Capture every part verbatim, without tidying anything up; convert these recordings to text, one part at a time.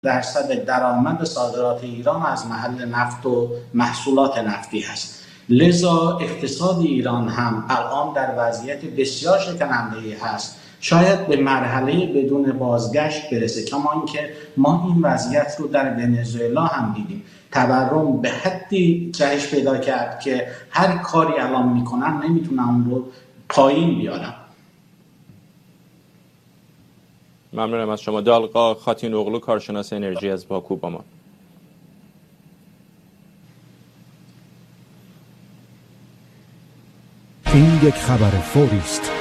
درصد درآمد صادرات ایران از محل نفت و محصولات نفتی هست. لذا اقتصاد ایران هم الان در وضعیت بسیار شکننده‌ای هست. شاید به مرحله بدون بازگشت برسه، کما اینکه ما این وضعیت رو در ونزوئلا هم دیدیم. تورم به حدی جهش پیدا کرد که هر کاری الان میکنن نمیتونن اون رو پایین بیارن. ممنونم از شما. دالقا خاتین اغلو، کارشناس انرژی از باکو با ما. این یک خبر فوری است.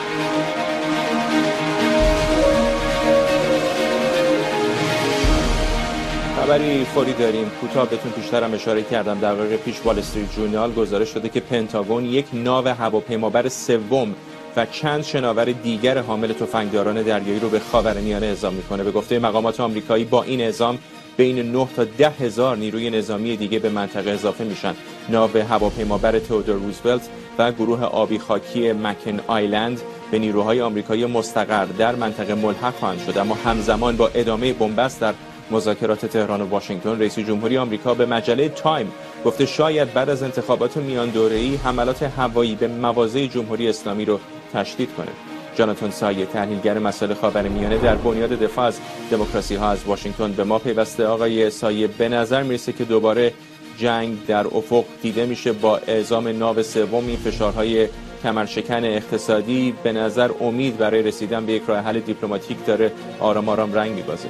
خبری فوری داریم. کوتاه بهتون پیشتر هم اشاره کردم، در واقع پیش وال استریت ژورنال گزارش شده که پنتاگون یک ناو هواپیمابر سوم و چند شناور دیگر حامل تفنگداران دریایی رو به خاورمیانه اعزام میکنه. به گفته مقامات آمریکایی با این اعزام بین نه تا ده هزار نیروی نظامی دیگه به منطقه اضافه میشن. ناو هواپیمابر تئودور روزولت و گروه آبی خاکی مکن آیلند به نیروهای آمریکایی مستقر در منطقه ملحق خواهند شد. اما همزمان با ادامه بنبست در مذاکرات تهران و واشنگتن، رئیس جمهوری آمریکا به مجله تایم گفته شاید بعد از انتخابات میان دوره‌ای حملات هوایی به مواضع جمهوری اسلامی رو تشدید کنه. جاناتان سایه، تحلیلگر مسائل خاورمیانه در بنیاد دفاع از دموکراسی ها از واشنگتن به ما پیوسته. آقای سایه، به نظر میرسه که دوباره جنگ در افق دیده میشه با اعزام ناو سوم. این فشارهای کمرشکن اقتصادی به نظر امید برای رسیدن به یک راه حل دیپلماتیک داره آرام آرام رنگ میبازه.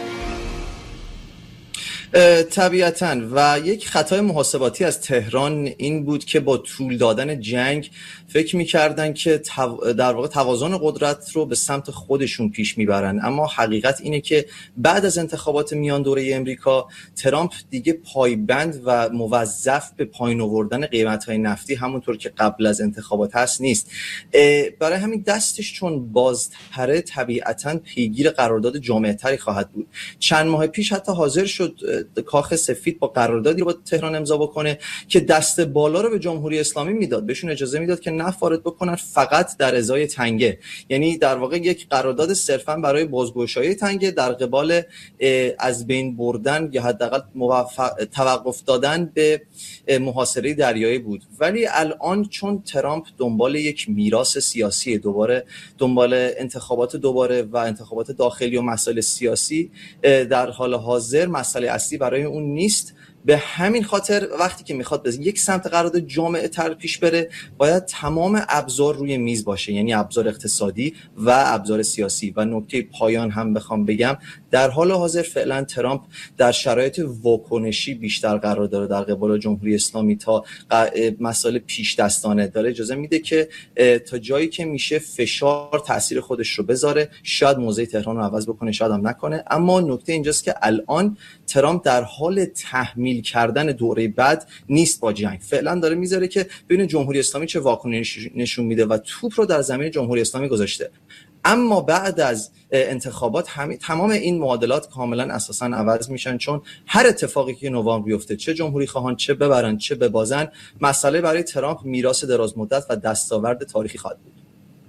طبیعتاً و یک خطای محاسباتی از تهران این بود که با طول دادن جنگ فکر می‌کردن که در واقع توازن قدرت رو به سمت خودشون پیش میبرن، اما حقیقت اینه که بعد از انتخابات میان دوره امریکا ترامپ دیگه پایبند و موظف به پایین آوردن قیمت‌های نفتی همونطور که قبل از انتخابات هست نیست. برای همین دستش چون بازتره طبیعتاً پیگیر قرارداد جامع‌تری خواهد بود. چند ماه پیش حتی حاضر شد کاخ سفید با قراردادی رو با تهران امضا بکنه که دست بالا رو به جمهوری اسلامی میداد، بهشون اجازه میداد که نفت وارد بکنن فقط در ازای تنگه، یعنی در واقع یک قرارداد صرفا برای بازگشایی تنگه در قبال از بین بردن یا حداقل توقف دادن به محاصره دریایی بود. ولی الان چون ترامپ دنبال یک میراث سیاسی، دوباره دنبال انتخابات دوباره و انتخابات داخلی و مسائل سیاسی، در حال حاضر مسئله اصلی برای اون نیست. به همین خاطر وقتی که میخواد به یک سمت قرارداد جامعه تر پیش بره باید تمام ابزار روی میز باشه، یعنی ابزار اقتصادی و ابزار سیاسی. و نکته پایان هم بخوام بگم، در حال حاضر فعلا ترامپ در شرایط واکنشی بیشتر قرار داره در قبال جمهوری اسلامی تا مسائل پیش دستانه. داره اجازه میده که تا جایی که میشه فشار تاثیر خودش رو بذاره، شاید موضع تهران رو عوض بکنه، شاید هم نکنه. اما نکته اینجاست که الان ترامپ در حال تحمیل کردن دوره بعد نیست با جنگ. فعلا داره میذاره که ببین جمهوری اسلامی چه واکنشی نشون میده و توپ رو در زمین جمهوری اسلامی گذاشته. اما بعد از انتخابات همه تمام این معادلات کاملا اساسا عوض میشن، چون هر اتفاقی که نوامبر بیفته، چه جمهوری خواهان چه ببرن چه ببازن، مسئله برای ترامپ میراث دراز مدت و دستاورد تاریخی خواهد بود.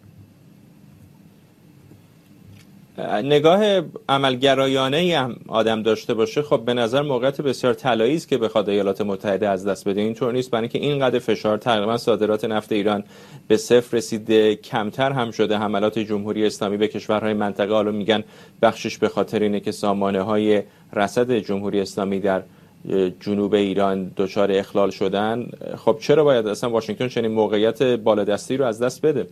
نگاه عملگرایانه هم آدم داشته باشه، خب به نظر موقعیت بسیار طلایی است که بخواد ایالات متحده از دست بده. اینطور نیست، برای اینکه اینقدر فشار، تقریبا صادرات نفت ایران به صفر رسیده، کمتر هم شده حملات جمهوری اسلامی به کشورهای منطقه. حالا میگن بخشش به خاطر اینه که سامانه‌های رصد جمهوری اسلامی در جنوب ایران دچار اخلال شدن. خب چرا باید اصلا واشنگتن چنین موقعیت بالادستی رو از دست بده؟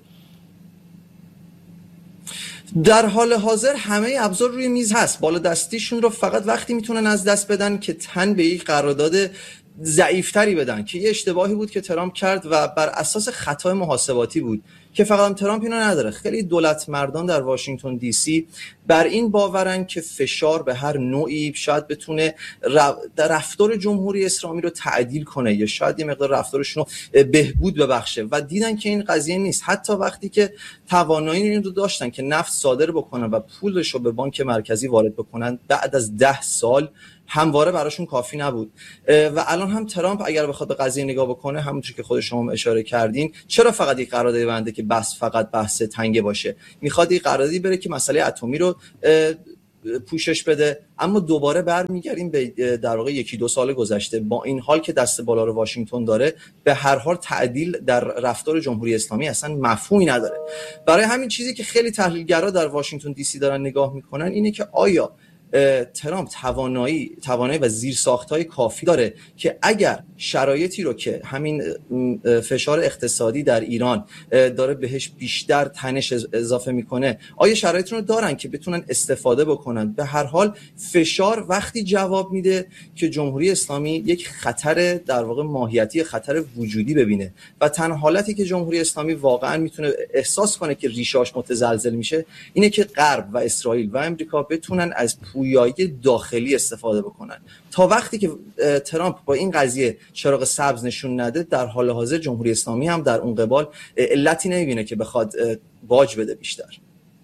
در حال حاضر همه ابزار روی میز هست. بالادستیشون رو فقط وقتی میتونن از دست بدن که تن به یک قرارداد ضعیفتری بدن، که یه اشتباهی بود که ترامپ کرد و بر اساس خطای محاسباتی بود که فقط هم ترامپ اینو نداره. خیلی دولت مردان در واشنگتن دی سی بر این باورن که فشار به هر نوعی شاید بتونه رفتار جمهوری اسلامی رو تعدیل کنه یا شاید یه مقدار رفتارشون رو بهبود ببخشه و دیدن که این قضیه نیست. حتی وقتی که توانایی این رو داشتن که نفت صادر بکنن و پولش رو به بانک مرکزی وارد بکنن، بعد از ده سال همواره براشون کافی نبود. و الان هم ترامپ اگر بخواد به قضیه نگاه بکنه، همونطور که خود شما اشاره کردین، چرا فقط یک قرارداد بنده که بس فقط بحث تنگه باشه؟ میخواد یک قراردادی بره که مسئله اتمی رو پوشش بده. اما دوباره برمیگردیم به در واقع یکی دو سال گذشته. با این حال که دست بالا رو واشنگتن داره، به هر حال تعدیل در رفتار جمهوری اسلامی اصلا مفهومی نداره. برای همین چیزی که خیلی تحلیلگرا در واشنگتن دی سی دارن نگاه میکنن اینه که آیا ترامپ توانایی توانایی و زیرساخت‌های کافی داره که اگر شرایطی رو که همین فشار اقتصادی در ایران داره بهش بیشتر تنش اضافه میکنه، آیا شرایطی رو دارن که بتونن استفاده بکنن؟ به هر حال فشار وقتی جواب میده که جمهوری اسلامی یک خطر در واقع ماهیتی، خطر وجودی ببینه و تنها حالتی که جمهوری اسلامی واقعا میتونه احساس کنه که ریشاش متزلزل میشه اینه که غرب و اسرائیل و امریکا بتونن از پویایی داخلی استفاده بکنن. تا وقتی که ترامپ با این قضیه چراغ سبز نشون نده، در حال حاضر جمهوری اسلامی هم در اون قبال علتی نمیبینه که بخواد باج بده بیشتر.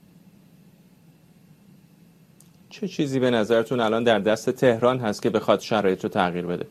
چه چیزی به نظرتون الان در دست تهران هست که بخواد شرایط رو تغییر بده؟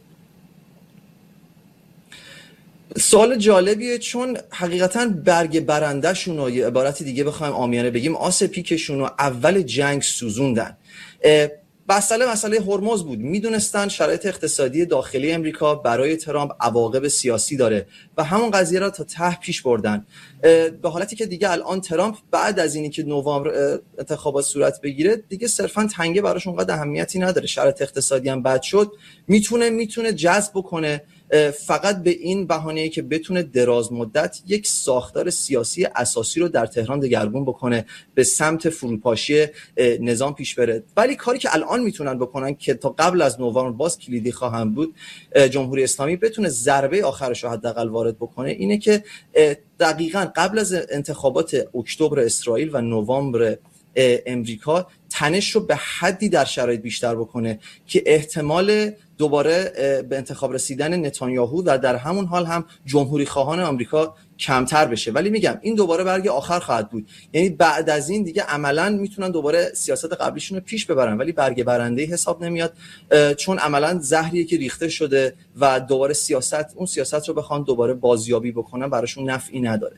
سوال جالبیه، چون حقیقتا برگ برنده‌شون رو یه عبارت دیگه بخوایم عامیانه بگیم، آس پیکشون رو اول جنگ سوزوندن. مسئله مسئله هرمز بود. میدونستن شرایط اقتصادی داخلی امریکا برای ترامپ عواقب سیاسی داره و همون قضیه را تا ته پیش بردن، به حالتی که دیگه الان ترامپ بعد از اینی که نوامبر انتخابات صورت بگیره دیگه صرفا تنگه براش اونقدر اهمیتی نداره. شرایط اقتصادی هم بد شد، میتونه میتونه جذب بکنه فقط به این بهانه‌ای که بتونه دراز مدت یک ساختار سیاسی اساسی رو در تهران دگرگون بکنه، به سمت فروپاشی نظام پیش بره. ولی کاری که الان میتونن بکنن که تا قبل از نوامبر باز کلیدی خواهم بود، جمهوری اسلامی بتونه ضربه آخرش رو حداقل وارد بکنه، اینه که دقیقاً قبل از انتخابات اکتبر اسرائیل و نوامبر امریکا تنش رو به حدی در شرایط بیشتر بکنه که احتمال دوباره به انتخاب رسیدن نتانیاهو و در همون حال هم جمهوری خواهان آمریکا کمتر بشه. ولی میگم این دوباره برگ آخر خواهد بود، یعنی بعد از این دیگه عملاً میتونن دوباره سیاست قبلیشون رو پیش ببرن ولی برگ برنده‌ای حساب نمیاد، چون عملاً زهریه که ریخته شده و دوباره سیاست اون سیاست رو بخوان دوباره بازیابی بکنن براشون نفعی نداره.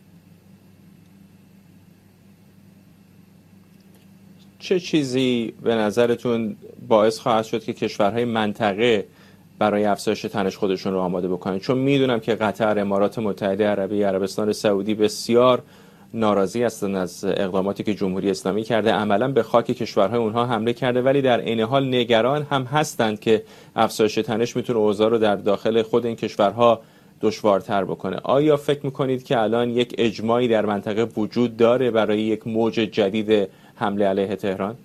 چه چیزی به نظرتون باعث خواهد شد که کشورهای منطقه برای افزایش تنش خودشون رو آماده بکنن؟ چون میدونم که قطر، امارات متحده عربی، عربستان سعودی بسیار ناراضی هستند از اقداماتی که جمهوری اسلامی کرده، عملاً به خاک کشورهای اونها حمله کرده، ولی در عین حال نگران هم هستند که افزایش تنش میتونه اوضاع رو در داخل خود این کشورها دشوارتر بکنه. آیا فکر میکنید که الان یک اجماعی در منطقه وجود داره برای یک موج جدید حمله علیه تهران؟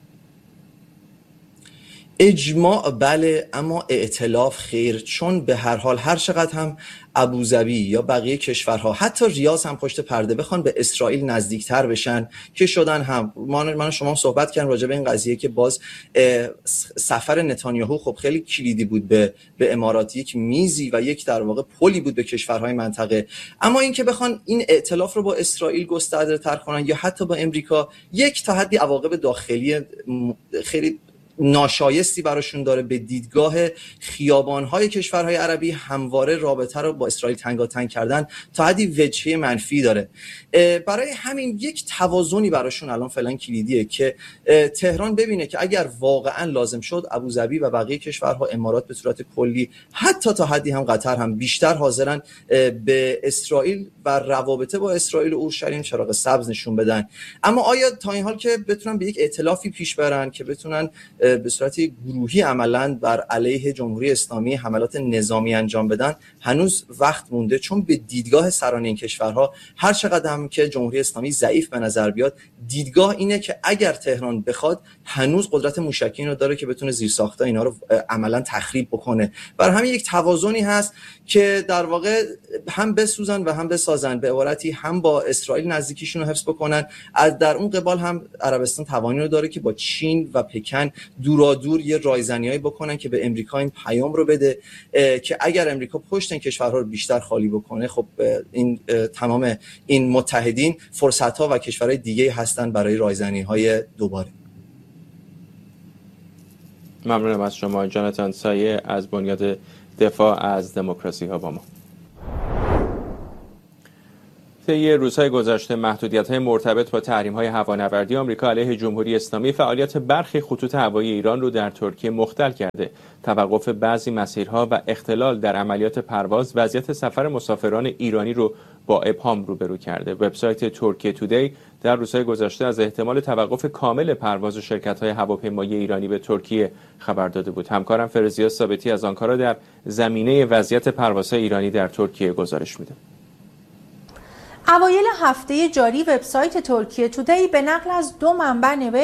اجماع بله، اما ائتلاف خیر، چون به هر حال هر چقدر هم ابوظبی یا بقیه کشورها حتی ریاض هم پشت پرده بخوان به اسرائیل نزدیکتر بشن که شدن هم. من شما صحبت کردم راجع به این قضیه که باز سفر نتانیاهو خب خیلی کلیدی بود به به امارات، یک میزی و یک در واقع پلی بود به کشورهای منطقه. اما این که بخوان این ائتلاف رو با اسرائیل گسترده تر کنن یا حتی با امریکا، یک تا حدی عواقب داخلی خیلی ناشایستی براشون داره. به دیدگاه خیابان‌های کشورهای عربی همواره رابطه رو با اسرائیل تنگاتنگ کردن تا حدی وجهه منفی داره. برای همین یک توازنی براشون الان فعلا کلیدیه که تهران ببینه که اگر واقعا لازم شد ابوظبی و بقیه کشورها، امارات به صورت کلی، حتی تا حدی هم قطر هم بیشتر حاضرن به اسرائیل و روابط با اسرائیل و اورشلیم چراغ سبز نشون بدن. اما آیا تا این حال که بتونن به یک ائتلافی پیش برن که بتونن به صورت گروهی عملاً بر علیه جمهوری اسلامی حملات نظامی انجام بدن؟ هنوز وقت مونده، چون به دیدگاه سران این کشورها هر چقدر هم که جمهوری اسلامی ضعیف به نظر بیاد، دیدگاه اینه که اگر تهران بخواد هنوز قدرت موشکی رو داره که بتونه زیرساخت‌ها اینا رو عملاً تخریب بکنه. برای همین یک توازنی هست که در واقع هم بسوزن و هم بسازن، به عبارتی هم با اسرائیل نزدیکیشون رو حفظ بکنن، از در اون قبال هم عربستان توانی رو داره که با چین و پکن دورا دور یه رایزنیایی بکنن که به امریکا این پیام رو بده که اگر امریکا پشت این کشورها رو بیشتر خالی بکنه، خب این تمام این متحدین فرصت‌ها و کشورهای دیگه هستن برای رایزنی‌های دوباره. ممنونم از شما جاناتان سایه از بنیاد دفاع از دموکراسی ها با ما. طی روزهای گذشته محدودیت‌های مرتبط با تحریم‌های هوانوردی آمریکا علیه جمهوری اسلامی فعالیت برخی خطوط هوایی ایران رو در ترکیه مختل کرده. توقف بعضی مسیرها و اختلال در عملیات پرواز وضعیت سفر مسافران ایرانی رو با ابهام روبرو کرده. وبسایت ترکیه تودی در روزهای گذشته از احتمال توقف کامل پرواز شرکت‌های هواپیمایی ایرانی به ترکیه خبر داده بود. همکارم فرزیا ثابتی از آنکارا در زمینه وضعیت پروازهای ایرانی در ترکیه گزارش میده. اوایل هفته جاری وبسایت ترکیه تودی به نقل از دو منبع نوشت